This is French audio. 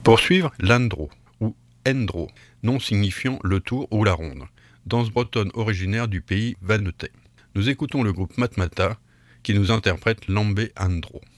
Pour suivre, l'Andro, ou Endro, nom signifiant le tour ou la ronde, danse bretonne originaire du pays vannetais. Nous écoutons le groupe Matmata qui nous interprète Lambé Andro.